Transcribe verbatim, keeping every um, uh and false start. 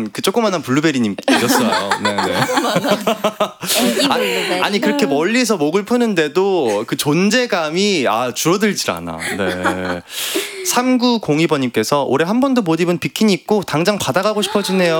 그, 그 조그만한 블루베리님이었어요. 네네. 애기 블루베리. 아니 그렇게 멀리서 목을 푸는데도 그 존재감이 아 줄어들질 않아. 네. 삼구공이 번님께서 올해 한 번도 못 입은 비키니 입고 당장 바다 가고 싶어지네요.